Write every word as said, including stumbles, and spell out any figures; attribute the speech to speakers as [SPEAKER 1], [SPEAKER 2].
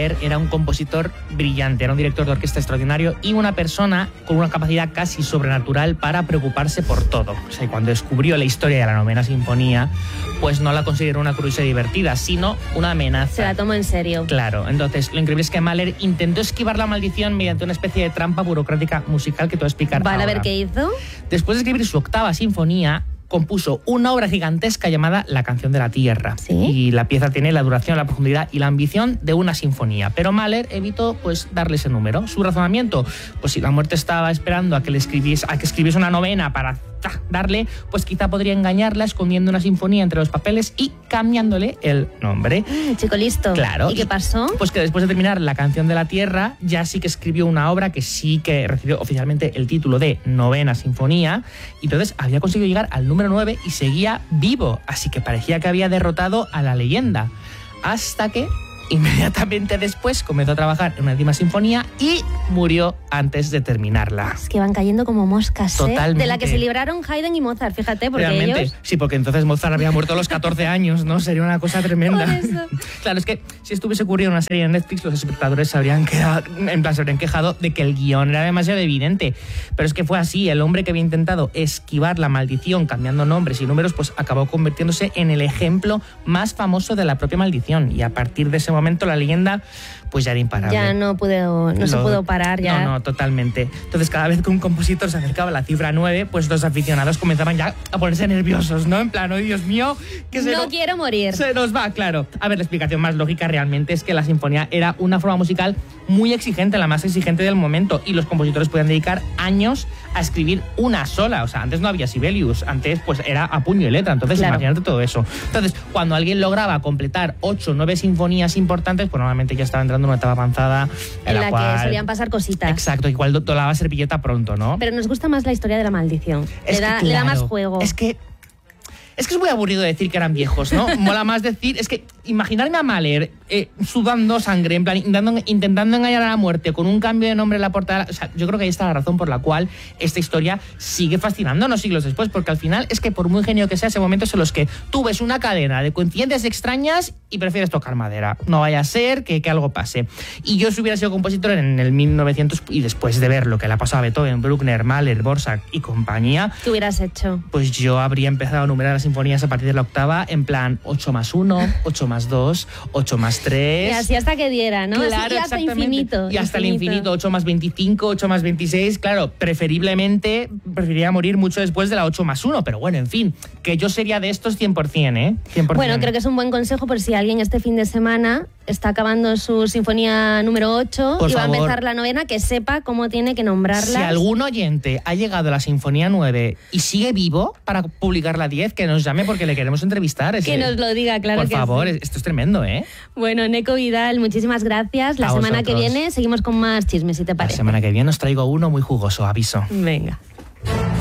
[SPEAKER 1] Mahler era un compositor brillante, era un director de orquesta extraordinario y una persona con una capacidad casi sobrenatural para preocuparse por todo. O sea, cuando descubrió la historia de la novena sinfonía, pues no la consideró una curiosidad divertida, sino una amenaza.
[SPEAKER 2] Se la tomó en serio.
[SPEAKER 1] Claro, entonces lo increíble es que Mahler intentó esquivar la maldición mediante una especie de trampa burocrática musical que te voy a explicar
[SPEAKER 2] Vale,
[SPEAKER 1] ahora.
[SPEAKER 2] a ver qué hizo.
[SPEAKER 1] Después de escribir su octava sinfonía, compuso una obra gigantesca llamada La canción de la Tierra.
[SPEAKER 2] ¿Sí?
[SPEAKER 1] Y la pieza tiene la duración, la profundidad y la ambición de una sinfonía. Pero Mahler evitó pues darle ese número. Su razonamiento, pues si la muerte estaba esperando a que le escribiese, a que escribiese una novena para ¡tá! darle, pues quizá podría engañarla escondiendo una sinfonía entre los papeles y cambiándole el nombre.
[SPEAKER 2] Mm, chico listo.
[SPEAKER 1] Claro.
[SPEAKER 2] ¿Y qué pasó?
[SPEAKER 1] Pues que después de terminar La canción de la Tierra, ya sí que escribió una obra que sí que recibió oficialmente el título de Novena Sinfonía, y entonces había conseguido llegar al número nueve y seguía vivo, así que parecía que había derrotado a la leyenda. Hasta que inmediatamente después comenzó a trabajar en una décima sinfonía y murió antes de terminarla.
[SPEAKER 2] Es que van cayendo como moscas, ¿eh?
[SPEAKER 1] Totalmente.
[SPEAKER 2] De la que se libraron Haydn y Mozart, fíjate, porque
[SPEAKER 1] Realmente,
[SPEAKER 2] ellos...
[SPEAKER 1] sí, porque entonces Mozart había muerto a los catorce años, ¿no? Sería una cosa tremenda.
[SPEAKER 2] Por eso.
[SPEAKER 1] Claro, es que si estuviese ocurriendo una serie en Netflix, los espectadores se habrían quedado, en plan, se habrían quejado de que el guión era demasiado evidente. Pero es que fue así, el hombre que había intentado esquivar la maldición cambiando nombres y números, pues acabó convirtiéndose en el ejemplo más famoso de la propia maldición. Y a partir de ese momento la leyenda pues ya era imparable.
[SPEAKER 2] Ya no, pudo, no
[SPEAKER 1] Lo,
[SPEAKER 2] se pudo parar ya.
[SPEAKER 1] No, no, totalmente. Entonces cada vez que un compositor se acercaba a la cifra nueve, pues los aficionados comenzaban ya a ponerse nerviosos, ¿no? En plan, oh, Dios mío, que se
[SPEAKER 2] No
[SPEAKER 1] no,
[SPEAKER 2] quiero morir.
[SPEAKER 1] se nos va, claro. A ver, la explicación más lógica realmente es que la sinfonía era una forma musical muy exigente, la más exigente del momento, y los compositores podían dedicar años a escribir una sola. O sea, antes no había Sibelius, antes pues era a puño y letra. Entonces,
[SPEAKER 2] claro.
[SPEAKER 1] imagínate todo eso. Entonces, cuando alguien lograba completar ocho o nueve sinfonías importantes, pues normalmente ya estaba entrando en una etapa avanzada en,
[SPEAKER 2] En
[SPEAKER 1] la,
[SPEAKER 2] la
[SPEAKER 1] cual...
[SPEAKER 2] que solían pasar cositas.
[SPEAKER 1] Exacto, igual doblaba servilleta pronto, ¿no?
[SPEAKER 2] Pero nos gusta más la historia de la maldición.
[SPEAKER 1] Es
[SPEAKER 2] Le da,
[SPEAKER 1] que,
[SPEAKER 2] le da
[SPEAKER 1] claro,
[SPEAKER 2] más juego.
[SPEAKER 1] Es que... Es que es muy aburrido decir que eran viejos, ¿no? Mola más decir... Es que imaginarme a Mahler eh, sudando sangre, en plan, intentando, intentando engañar a la muerte con un cambio de nombre en la portada... O sea, yo creo que ahí está la razón por la cual esta historia sigue fascinándonos siglos después, porque al final es que por muy genio que sea, ese momentos en los que tú ves una cadena de coincidencias extrañas y prefieres tocar madera. No vaya a ser que, que algo pase. Y yo si hubiera sido compositor en el mil novecientos y después de ver lo que le ha pasado a Beethoven, Bruckner, Mahler, Dvorak y compañía...
[SPEAKER 2] ¿Qué hubieras hecho?
[SPEAKER 1] Pues yo habría empezado a numerar las sinfonías a partir de la octava en plan ocho más uno, ocho más dos, ocho más tres...
[SPEAKER 2] Y así hasta que diera, ¿no?
[SPEAKER 1] Claro,
[SPEAKER 2] Así, y hasta
[SPEAKER 1] exactamente.
[SPEAKER 2] infinito.
[SPEAKER 1] Y hasta el infinito, ocho más veinticinco, ocho más veintiséis, claro, preferiblemente preferiría morir mucho después de la ocho más uno, pero bueno, en fin, que yo sería de estos cien por ciento, ¿eh? cien por ciento.
[SPEAKER 2] Bueno, creo que es un buen consejo por si alguien este fin de semana está acabando su sinfonía número ocho
[SPEAKER 1] Por
[SPEAKER 2] y va
[SPEAKER 1] favor.
[SPEAKER 2] a empezar la novena, que sepa cómo tiene que nombrarla.
[SPEAKER 1] Si algún oyente ha llegado a la sinfonía nueve y sigue vivo para publicar la diez, que nos llame porque le queremos entrevistar. Ese...
[SPEAKER 2] Que nos lo diga, claro
[SPEAKER 1] Por
[SPEAKER 2] que
[SPEAKER 1] favor,
[SPEAKER 2] sí.
[SPEAKER 1] esto es tremendo, ¿eh?
[SPEAKER 2] Bueno, Neco Vidal, muchísimas gracias. La
[SPEAKER 1] A
[SPEAKER 2] semana
[SPEAKER 1] vosotros.
[SPEAKER 2] que viene seguimos con más chismes, si te
[SPEAKER 1] La
[SPEAKER 2] parece.
[SPEAKER 1] semana que viene os traigo uno muy jugoso, aviso.
[SPEAKER 2] Venga.